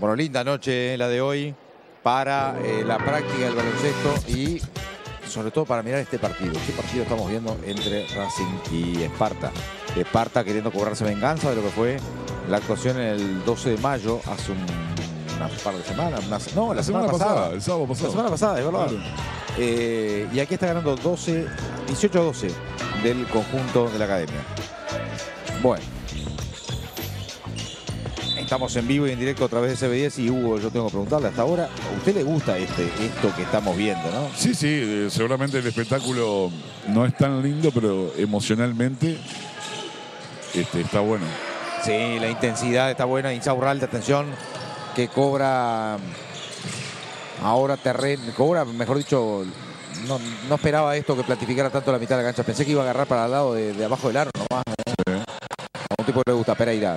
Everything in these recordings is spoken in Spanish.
Bueno, linda noche la de hoy para la práctica del baloncesto y sobre todo para mirar este partido. ¿Qué partido estamos viendo entre Racing y Esparta? Esparta queriendo cobrarse venganza de lo que fue la actuación en el 12 de mayo, hace unas par de semanas. La semana pasada. El sábado pasado. La semana pasada, es verdad. Claro. Y aquí está ganando 18-12 del conjunto de la academia. Bueno. Estamos en vivo y en directo a través de CB10 y Hugo, yo tengo que preguntarle hasta ahora, ¿a usted le gusta esto que estamos viendo, no? Sí, seguramente el espectáculo no es tan lindo, pero emocionalmente está bueno. Sí, la intensidad está buena. Insaurralde, atención, que cobra ahora terreno, mejor dicho, no esperaba esto que planificara tanto la mitad de la cancha. Pensé que iba a agarrar para el lado de abajo del aro nomás. Sí. A un tipo le gusta, Pereira.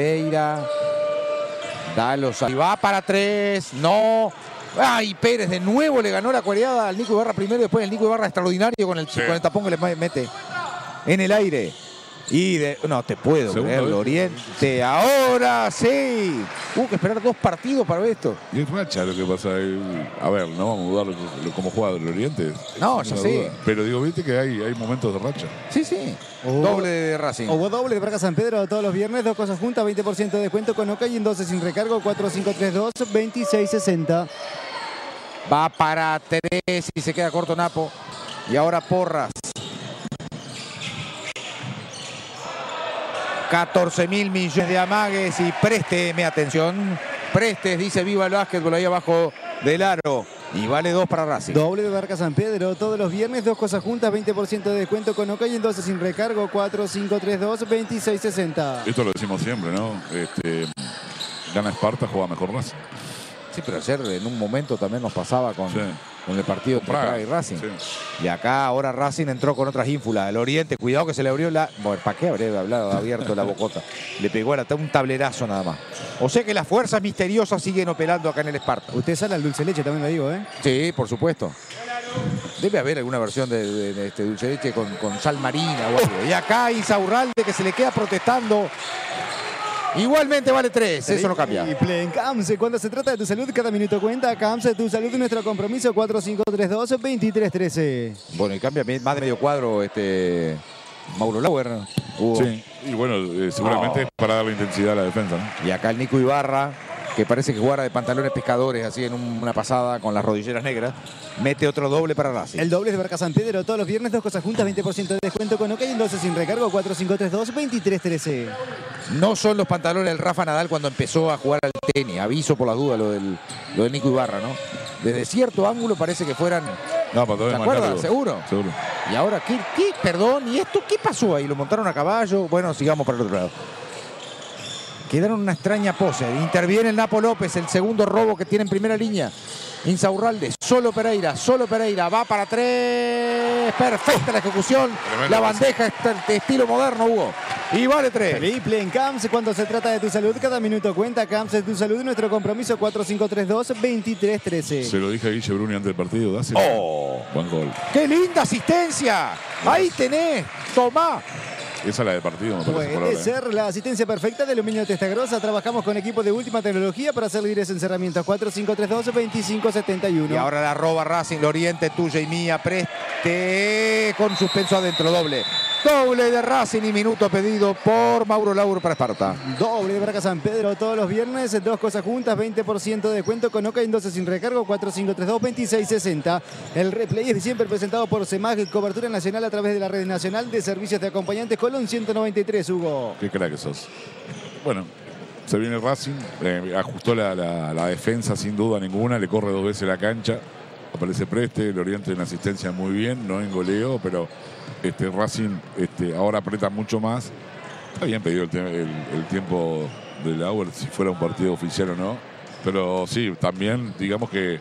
Y va para 3, no. Ay, Pérez de nuevo le ganó la cuareada al Nico Ibarra primero y después el Nico Ibarra extraordinario con el tapón que le mete en el aire. No te puedo creer, Oriente. Ahora sí. Que esperar 2 partidos para ver esto. Y es racha lo que pasa. A ver, no vamos a dudar cómo juega el Oriente. No, ya sé. Pero digo, viste que hay momentos de racha. Sí. Doble de Racing. Hubo doble de Braga San Pedro todos los viernes. 2 cosas juntas, 20% de descuento con Oca y en 12 sin recargo. 4532-2660. Va para 3 y se queda corto Napo. Y ahora Porras. 14.000 millones de amagues y présteme atención. Prestes, dice viva el básquetbol ahí abajo del aro. Y vale 2 para Racing. Doble de Barca San Pedro todos los viernes. 2 cosas juntas, 20% de descuento con Oca y en 12 sin recargo. 4532-2660. Esto lo decimos siempre, ¿no? Gana Esparta, juega mejor Racing. Sí, pero ayer en un momento también nos pasaba con el partido entre Praga y Racing. Sí. Y acá ahora Racing entró con otras ínfulas. El Oriente, cuidado que se le abrió la... Bueno, ¿para qué habría abierto la bocota? Le pegó un tablerazo nada más. O sea que las fuerzas misteriosas siguen operando acá en el Esparta. Usted sale al dulce leche, también lo digo, ¿eh? Sí, por supuesto. Debe haber alguna versión de este dulce leche con sal marina o algo. Y acá Insaurralde que se le queda protestando. Igualmente vale 3, eso no cambia. Y Plen CAMS, cuando se trata de tu salud, cada minuto cuenta. CAMS, tu salud, nuestro compromiso, 4532-2313. Bueno, y cambia más de medio cuadro Mauro Lauer. Sí, y bueno, seguramente es para darle intensidad a la defensa, ¿no? Y acá el Nico Ibarra, que parece que jugara de pantalones pescadores, así en una pasada con las rodilleras negras, mete otro doble para Racing. El doble de Barca San Pedro todos los viernes, 2 cosas juntas, 20% de descuento con Oca y en 12 sin recargo, 4532-2313. No son los pantalones del Rafa Nadal cuando empezó a jugar al tenis. Aviso por las dudas lo del Nico Ibarra, ¿no? Desde cierto ángulo parece que fueran... No, ¿te acuerdas? ¿Seguro? Seguro. Y ahora, ¿qué? Perdón, ¿y esto qué pasó ahí? ¿Lo montaron a caballo? Bueno, sigamos para el otro lado. Quedaron en una extraña pose. Interviene el Napo López, el segundo robo que tiene en primera línea. Insaurralde, solo Pereira, va para 3. Perfecta la ejecución. Tremendo la bandeja de estilo moderno, Hugo. Y vale 3. Triple en CAMS, cuando se trata de tu salud, cada minuto cuenta. CAMS es tu salud, nuestro compromiso, 4532-2313. Se lo dije a Guille Bruni antes del partido, dáselo. Buen gol. ¡Qué linda asistencia! Ahí tenés, tomá. Esa es la de partido, me parece. Puede ser la asistencia perfecta de Aluminio Testagrosa. Trabajamos con equipos de última tecnología para hacer libres encerramientos. 4532-2571. Y ahora la roba Racing, el Oriente, tuya y mía. Preste con suspenso adentro, doble. Doble de Racing y minuto pedido por Mauro Lauro para Esparta. Doble de Barca San Pedro todos los viernes. 2 cosas juntas, 20% de descuento con Oca y en 12 sin recargo. 4532-2660. El replay es siempre presentado por CEMAG, cobertura nacional a través de la red nacional de servicios de acompañantes. Colón 193, Hugo. Qué crack que sos. Bueno, se viene Racing, ajustó la defensa sin duda ninguna, le corre 2 veces la cancha, aparece Preste, el Oriente en asistencia muy bien, no en goleo, pero Racing ahora aprieta mucho más. Está bien pedido el tiempo de Lauer, si fuera un partido oficial o no, pero sí, también digamos que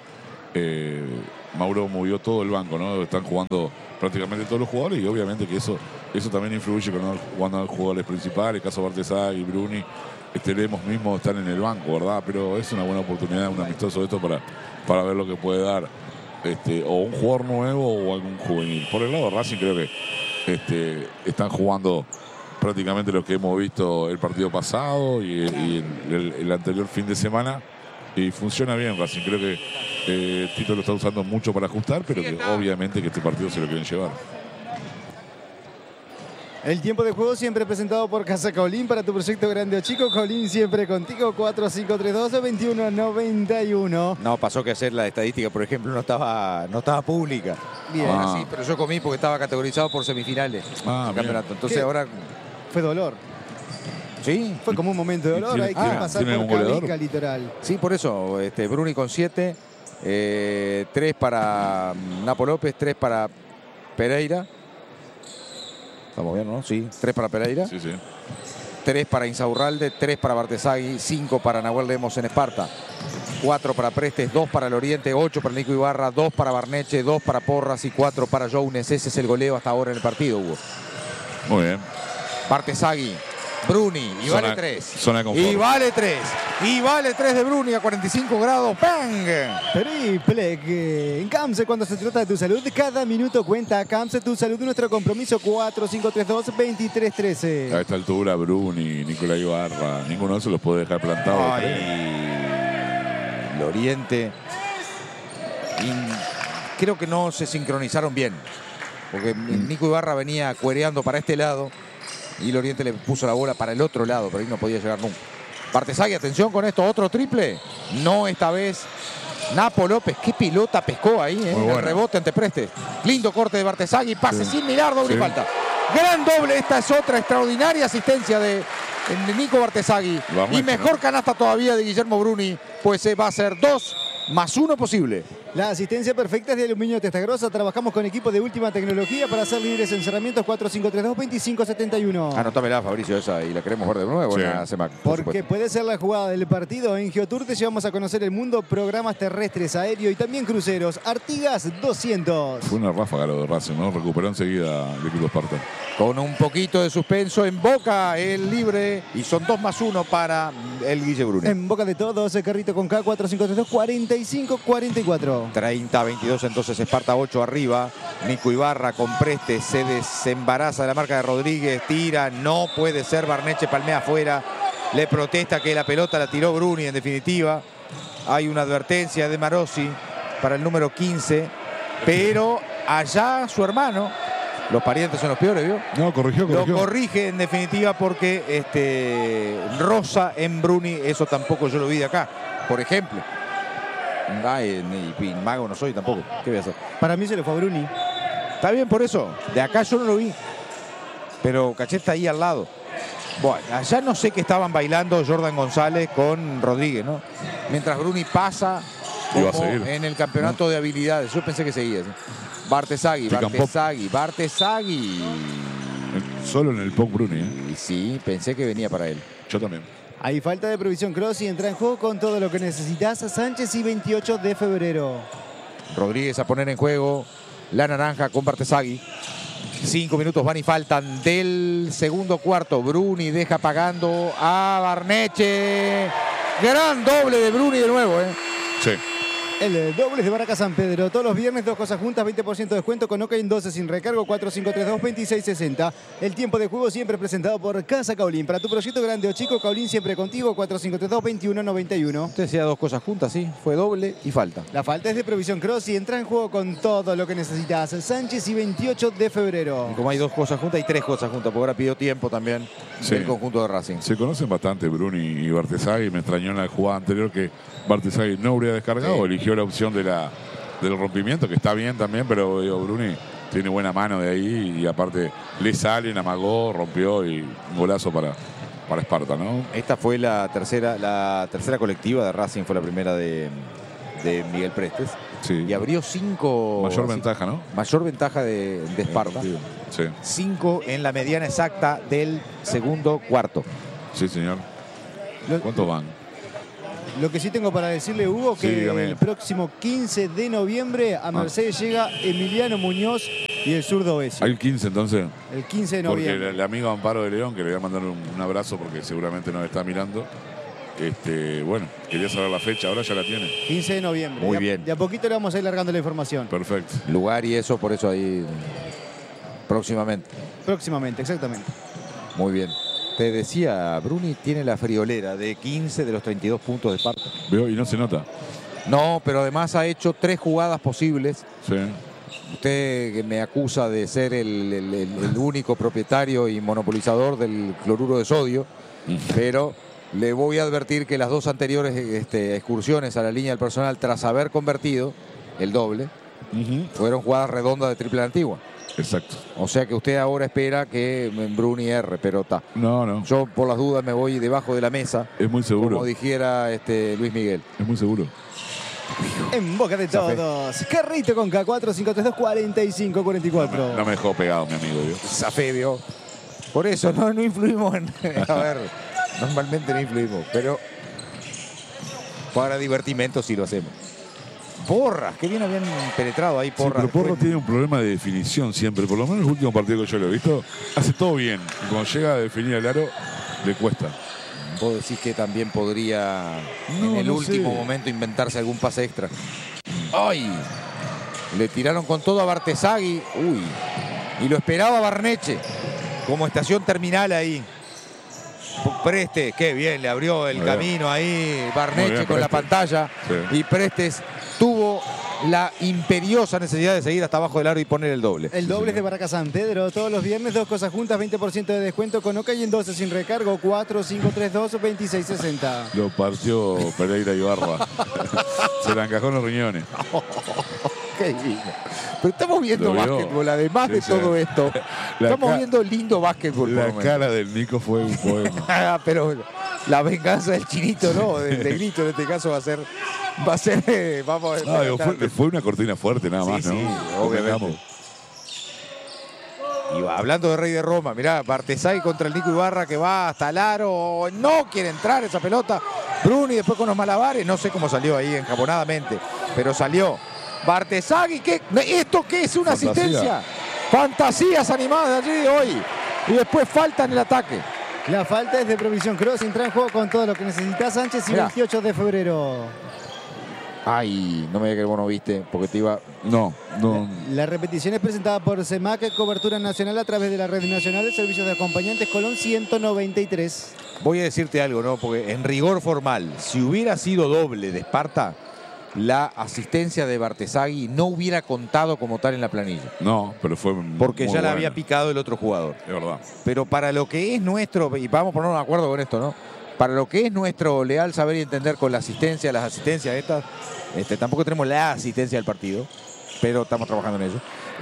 Mauro movió todo el banco, ¿no? Están jugando prácticamente todos los jugadores y obviamente que eso también influye con jugando a los jugadores principales, caso Bartesá y Bruni. Lemos mismo están en el banco, ¿verdad? Pero es una buena oportunidad, un amistoso de esto para ver lo que puede dar o un jugador nuevo o algún juvenil. Por el lado de Racing creo que están jugando prácticamente lo que hemos visto el partido pasado y el anterior fin de semana. Y funciona bien Racing. Creo que Tito lo está usando mucho para ajustar, pero que obviamente que este partido se lo quieren llevar. El tiempo de juego siempre presentado por Casa Caolín para tu proyecto grande o chico. Caolín siempre contigo, 4532-2191. No, pasó que hacer la estadística, por ejemplo, no estaba pública. Bien. Ahora sí, pero yo comí porque estaba categorizado por semifinales del campeonato. Entonces ¿Qué? ahora... Fue dolor. Sí. Fue como un momento de dolor. Hay que pasar ¿tiene por un goleador? Cabica, Litoral. Sí, por eso. Bruni con 7. 3 para Napo López, 3 para Pereira. Estamos bien, ¿no? Sí, 3 para Pereira. Sí, sí. 3 para Insaurralde, 3 para Bartesagui, 5 para Nahuel Lemos en Esparta, 4 para Prestes, 2 para el Oriente, 8 para Nico Ibarra, 2 para Barneche, 2 para Porras y 4 para Jounes. Ese es el goleo hasta ahora en el partido, Hugo. Muy bien. Bartesagui, Bruni, y vale 3. Zona de confort. Y vale 3. Y vale 3 de Bruni a 45 grados. ¡Bang! Triple que en CAMSE, cuando se trata de tu salud, cada minuto cuenta. CAMSE, tu salud, nuestro compromiso. 4532-2313. A esta altura, Bruni, Nicolás Ibarra, ninguno de esos los puede dejar plantados. El Oriente. Creo que no se sincronizaron bien. Porque Nico Ibarra venía cuereando para este lado y el Oriente le puso la bola para el otro lado, pero ahí no podía llegar nunca. Bartesagui, atención con esto, otro triple. No esta vez. Napo López, qué pelota pescó ahí, el rebote ante Prestes. Lindo corte de Bartesagui, pase sin mirar, doble falta. Gran doble, esta es otra extraordinaria asistencia de Nico Bartesagui. Y mejor canasta todavía de Guillermo Bruni, pues va a ser 2+1 posible. La asistencia perfecta es de Aluminio Testagrosa. Trabajamos con equipo de última tecnología para hacer libres en cerramientos. 4532-2571. Anótamela, Fabricio, esa, y la queremos ver de nuevo en la CEMAC. Porque puede ser la jugada del partido. En Geotour te llevamos a conocer el mundo, programas terrestres, aéreos y también cruceros. Artigas 200. Fue una ráfaga lo de Racing, ¿no? Recuperó enseguida el equipo Esparta. Con un poquito de suspenso en Boca, el libre, y son 2+1 para el Guille Bruni. En boca de todos, el carrito con K, 4532-4544. 30-22, entonces Esparta 8 arriba. Nico Ibarra con Preste, se desembaraza de la marca de Rodríguez, tira, no puede ser, Barneche palmea afuera, le protesta que la pelota la tiró Bruni en definitiva. Hay una advertencia de Marossi para el número 15, pero allá su hermano, los parientes son los peores, ¿vio? No, corrigió. Lo corrige en definitiva porque rosa en Bruni, eso tampoco yo lo vi de acá, por ejemplo. Ay, ni mago no soy tampoco. ¿Qué voy a hacer? Para mí se le fue a Bruni. Está bien por eso. De acá yo no lo vi. Pero Cachet está ahí al lado. Bueno, allá no sé qué estaban bailando Jordan González con Rodríguez, ¿no? Mientras Bruni pasa como en el campeonato de habilidades. Yo pensé que seguía. ¿Sí? Bartesagui. Solo en el Pop Bruni, ¿eh? Y sí, pensé que venía para él. Yo también. Hay falta de previsión cross y entra en juego con todo lo que necesitas. Sánchez y 28 de febrero. Rodríguez a poner en juego la naranja con Bartesagui. 5 minutos van y faltan del segundo cuarto. Bruni deja pagando a Barneche. Gran doble de Bruni de nuevo, ¿eh? Sí. El doble de Barraca San Pedro. Todos los viernes, dos cosas juntas, 20% de descuento con Ocaín 12 sin recargo, 4532-2660. El tiempo de juego siempre presentado por Casa Caolín. Para tu proyecto grande o chico, Caolín siempre contigo, 4532-2191. Usted decía dos cosas juntas, sí. Fue doble y falta. La falta es de Provisión Cross y entra en juego con todo lo que necesitas. Sánchez y 28 de febrero. Y como hay dos cosas juntas, hay tres cosas juntas, porque ahora pidió tiempo también el conjunto de Racing. Se conocen bastante Bruni y Bartesagui. Me extrañó en la jugada anterior que Bartesagui no habría descargado, eligió la opción del rompimiento, que está bien también, pero digo, Bruni tiene buena mano de ahí y aparte le salen, amagó, rompió y un golazo para Esparta, ¿no? Esta fue la tercera colectiva de Racing, fue la primera de Miguel Prestes. Sí. Y abrió 5. Mayor ventaja, ¿no? Mayor ventaja de Esparta. Sí. 5 en la mediana exacta del segundo cuarto. Sí, señor. ¿Cuántos van? Lo que sí tengo para decirle, Hugo, que el próximo 15 de noviembre a Mercedes llega Emiliano Muñoz y el zurdo Bessi. ¿Hay el 15 entonces? El 15 de noviembre. Porque el amigo Amparo de León, que le voy a mandar un abrazo porque seguramente nos está mirando. Bueno, quería saber la fecha, ahora ya la tiene. 15 de noviembre. Muy bien. De a poquito le vamos a ir largando la información. Perfecto. Lugar y eso, por eso ahí próximamente. Próximamente, exactamente. Muy bien. Te decía, Bruni tiene la friolera de 15 de los 32 puntos de Esparta. Veo y no se nota. No, pero además ha hecho 3 jugadas posibles. Sí. Usted que me acusa de ser el único propietario y monopolizador del cloruro de sodio, pero le voy a advertir que las 2 anteriores excursiones a la línea del personal tras haber convertido el doble fueron jugadas redondas de triple antigua. Exacto. O sea que usted ahora espera que Bruni erre, pero está. No. Yo por las dudas me voy debajo de la mesa. Es muy seguro. Como dijera Luis Miguel. Es muy seguro. En boca de todos. Carrito con K4, 532-45-44. No me dejó pegado, mi amigo. ¿vio? Zafé, vio. Por eso no influimos en... A ver, normalmente no influimos, pero para divertimento sí lo hacemos. Porras, qué bien habían penetrado ahí Porras. Sí, pero Porras tiene un problema de definición siempre. Por lo menos el último partido que yo lo he visto, hace todo bien. Y cuando llega a definir el aro, le cuesta. Vos decís que también podría en el último momento inventarse algún pase extra. ¡Ay! Le tiraron con todo a Bartesagui. ¡Uy! Y lo esperaba Barneche como estación terminal ahí. Preste, qué bien, le abrió el camino ahí Barneche con la pantalla. Sí. Y Prestes tuvo la imperiosa necesidad de seguir hasta abajo del aro y poner el doble. El doble es de Barraca San Pedro. Todos los viernes, 2 cosas juntas, 20% de descuento con Oca y en 12 sin recargo. 4-5-3-2-26-60. Lo partió Pereira Ibarra. Se la encajó en los riñones. Qué lindo. Pero estamos viendo básquetbol, además de todo esto. Estamos viendo lindo básquetbol. La cara del Nico fue un poema. Pero la venganza del chinito, ¿no? Del negrito en este caso va a ser... vamos a ver. Fue una cortina fuerte nada más, sí, ¿no? Sí, obviamente. Y hablando de Rey de Roma, mirá, Bartesagui contra el Nico Ibarra que va hasta el aro. No quiere entrar esa pelota. Bruni después con los malabares. No sé cómo salió ahí enjaponadamente, pero salió. Bartesagui, ¿esto qué es? ¿Una asistencia? Fantasías animadas allí hoy. Y después falta en el ataque. La falta es de Provisión Cross. Entra en juego con todo lo que necesita Sánchez y 28 de febrero. Ay, no me digas que vos no viste, porque te iba... No. La repetición es presentada por CEMAC, cobertura nacional a través de la red nacional de servicios de acompañantes Colón 193. Voy a decirte algo, ¿no? Porque en rigor formal, si hubiera sido doble de Esparta, la asistencia de Bartesagui no hubiera contado como tal en la planilla. No, pero fue porque ya la había picado el otro jugador. Es verdad. Pero para lo que es nuestro, y vamos a ponernos de acuerdo con esto, ¿no? Para lo que es nuestro leal saber y entender con la asistencia, las asistencias estas, tampoco tenemos la asistencia del partido, pero estamos trabajando en ello.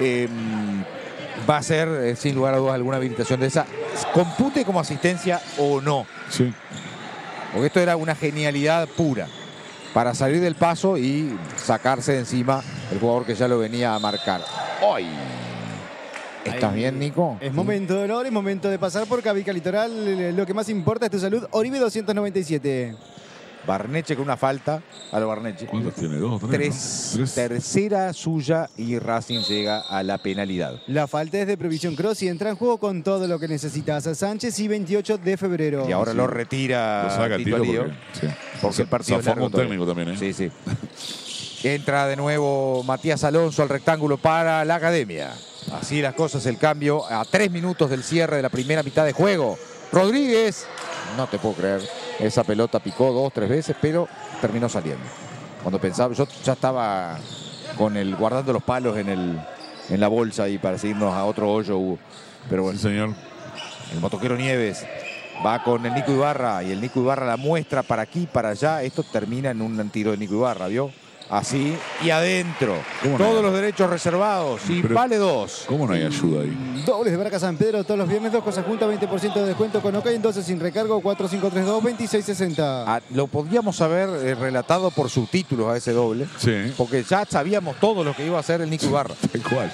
Va a ser, sin lugar a dudas, alguna habilitación de esa. Compute como asistencia o no. Sí. Porque esto era una genialidad pura para salir del paso y sacarse de encima el jugador que ya lo venía a marcar. ¡Ay! ¿Estás bien, Nico? Es momento de honor, es momento de pasar por Cavica Litoral. Lo que más importa es tu salud. Oribe 297. Barneche con una falta a lo Barneche. ¿Cuántos tiene? ¿2 o 3? Tres. Tercera suya y Racing llega a la penalidad. La falta es de Provisión Cross y entra en juego con todo lo que necesitas. A Sánchez y 28 de febrero. Y ahora lo retira. Lo saca Tito Alío, porque el partido se forma un técnico también, ¿eh? Sí. Entra de nuevo Matías Alonso al rectángulo para la Academia. Así las cosas, el cambio a 3 minutos del cierre de la primera mitad de juego. Rodríguez, no te puedo creer, esa pelota picó 2 o 3 veces, pero terminó saliendo. Cuando pensaba, yo ya estaba guardando los palos en la bolsa y para seguirnos a otro hoyo, Hugo. Pero bueno, sí, señor. El motoquero Nieves va con el Nico Ibarra y el Nico Ibarra la muestra para aquí, para allá. Esto termina en un tiro de Nico Ibarra, ¿vio? Así y adentro. Todos los derechos reservados. Y vale 2. ¿Cómo no hay ayuda ahí? Dobles de Barraca San Pedro todos los viernes, 2 cosas juntas, 20% de descuento con Oca y entonces sin recargo. 4532-2660. Lo podíamos haber relatado por subtítulos a ese doble. Sí. Porque ya sabíamos todo lo que iba a hacer el Nico Ibarra. Tal cual.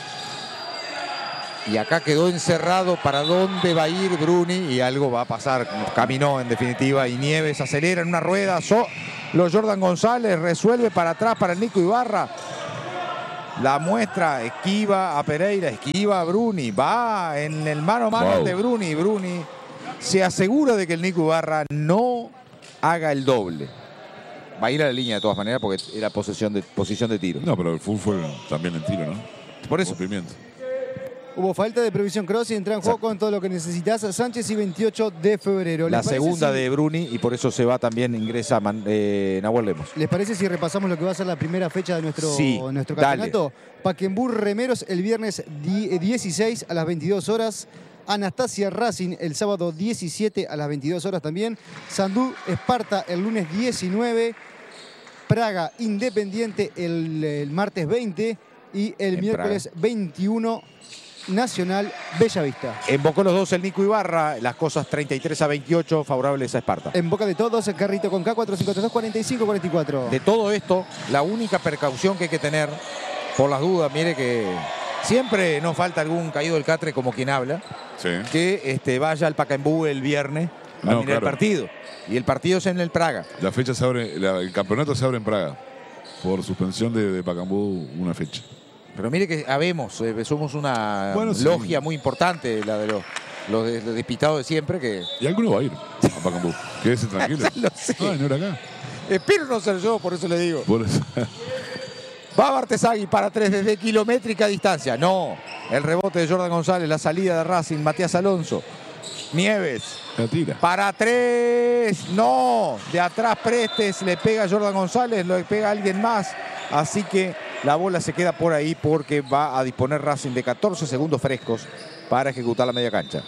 Y acá quedó encerrado para dónde va a ir Bruni y algo va a pasar. Caminó en definitiva y Nieves acelera en una rueda. Los Jordan González resuelve para atrás para el Nico Ibarra. La muestra, esquiva a Pereira, esquiva a Bruni. Va en el mano a mano de Bruni. Bruni se asegura de que el Nico Ibarra no haga el doble. Va a ir a la línea de todas maneras porque era posición de tiro. No, pero el full fue también en tiro, ¿no? Por eso. Rompimiento. Hubo falta de previsión cross y entra en juego con todo lo que necesitas. Sánchez y 28 de febrero. La segunda de Bruni y por eso se va también, ingresa Nahuel Lemos. ¿Les parece si repasamos lo que va a ser la primera fecha de nuestro campeonato? Pacaembu Remeros el viernes 16 a las 22 horas. Anastasia Racing el sábado 17 a las 22 horas también. Sandú Esparta el lunes 19. Praga Independiente el martes 20. Y el miércoles 21 Nacional Bellavista. En Boca los dos el Nico Ibarra, las cosas 33-28 favorables a Esparta. En Boca de todos el Carrito con K 4532-45-44. De todo esto, la única precaución que hay que tener, por las dudas, mire que siempre nos falta algún caído del catre como quien habla, Sí. que vaya al Pacaembu el viernes a mirar el partido. Y el partido es en el Praga. La fecha se abre, el campeonato se abre en Praga. Por suspensión de Pacaembu una fecha. Pero mire que somos una logia muy importante, la de los despistados de siempre. Y alguno va a ir a Pacaembu. Quédese tranquilo. Lo sé. No era acá. Espero no ser yo, por eso le digo. Por eso. Va Bartesagui para 3 desde kilométrica distancia. No. El rebote de Jordan González, la salida de Racing, Matías Alonso. Nieves. La tira. Para 3. No. De atrás Prestes, le pega a Jordan González, le pega a alguien más. Así que la bola se queda por ahí porque va a disponer Racing de 14 segundos frescos para ejecutar la media cancha.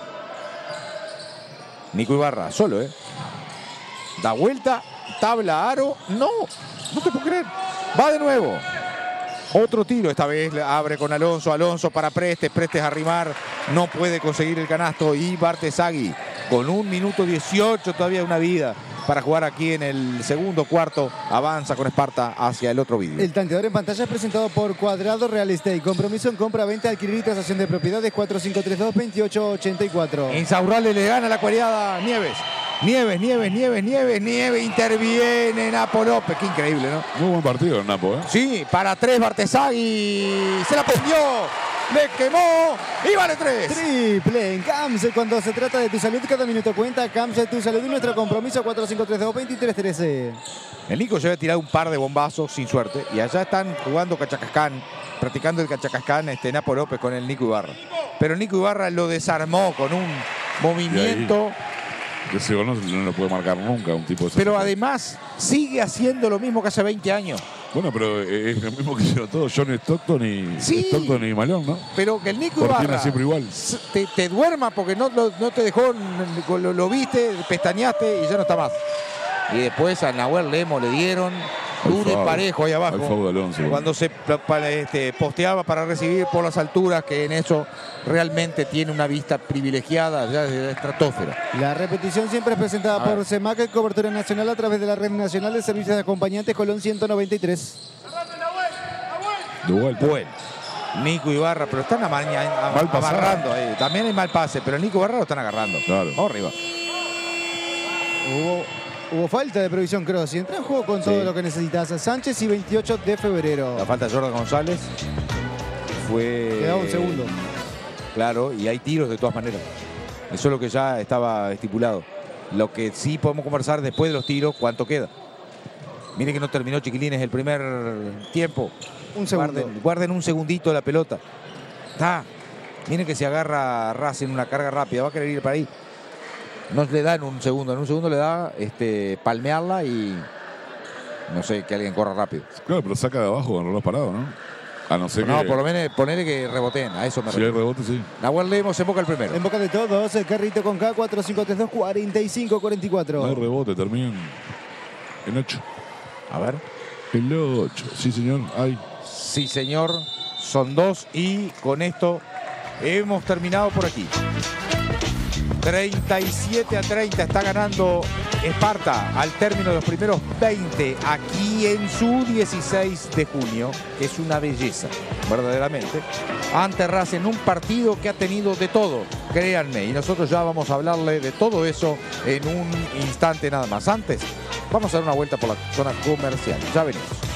Nico Ibarra, solo, da vuelta, tabla, aro. No te puedo creer. Va de nuevo. Otro tiro, esta vez abre con Alonso. Alonso para Prestes, Prestes a rimar. No puede conseguir el canasto. Y Bartesagui con 1 minuto 18 todavía una vida para jugar aquí en el segundo cuarto. Avanza con Esparta hacia el otro vídeo. El tanteador en pantalla es presentado por Cuadrado Real Estate. Compromiso en compra, venta, alquiler y transacción de propiedades 4532-2884. Insaurralde le gana la cuareada a Nieves. Nieves. Interviene Napo López. Qué increíble, ¿no? Muy buen partido el Napo, ¿eh? Sí, para 3 Bartesagui. Se la prendió. Le quemó y vale 3. Triple en CAMS. Cuando se trata de tu salud, cada minuto cuenta. CAMS de tu salud y nuestro compromiso 4532-2313. El Nico se había tirado un par de bombazos sin suerte. Y allá están jugando cachacascán, practicando el cachacascán Napo López con el Nico Ibarra. Pero el Nico Ibarra lo desarmó con un movimiento. Ese gol no lo puede marcar nunca un tipo de... Pero además sigue haciendo lo mismo que hace 20 años. Bueno, pero es lo mismo que hicieron todos, John Stockton y Malón, ¿no? Pero que el Nico Ibarra siempre igual. Te duerma porque no te dejó, lo viste, pestañaste y ya no está más. Y después a Nahuel Lemos le dieron duro y parejo ahí abajo. Alonso, cuando se posteaba para recibir por las alturas, que en eso realmente tiene una vista privilegiada ya desde la estratosfera. La repetición siempre es presentada por CEMAC, cobertura nacional a través de la Red Nacional de Servicios de Acompañantes Colón 193. De vuelta. Bueno, Nico Ibarra, pero están agarrando ahí. También hay mal pase, pero el Nico Ibarra lo están agarrando. Claro. Vamos arriba. Hubo falta de previsión cross y entra en juego con todo lo que necesitas. Sánchez y 28 de febrero. La falta de Jordan González fue... Quedaba un segundo. Claro, y hay tiros de todas maneras. Eso es lo que ya estaba estipulado. Lo que sí podemos conversar después de los tiros, ¿cuánto queda? Miren que no terminó, chiquilines, el primer tiempo. Un segundo. Guarden un segundito la pelota. Miren que se agarra Racing en una carga rápida. Va a querer ir para ahí. No le da en un segundo le da palmearla y no sé, que alguien corra rápido. Claro, pero saca de abajo con el reloj parado, ¿no? A no ser por lo menos ponerle que reboteen, a eso me refiero. Si hay rebote, sí. Nahuel Lemos en Boca el primero. En Boca de todos, el Carrito con K 4532-45-44. No hay rebote, termina en 8. A ver. El 8, sí señor, hay. Sí señor, son 2 y con esto hemos terminado por aquí. 37-30 está ganando Esparta al término de los primeros 20 aquí en su 16 de junio, que es una belleza, verdaderamente. Ante Racing, un partido que ha tenido de todo, créanme, y nosotros ya vamos a hablarle de todo eso en un instante nada más. Antes, vamos a dar una vuelta por la zona comercial. Ya venimos.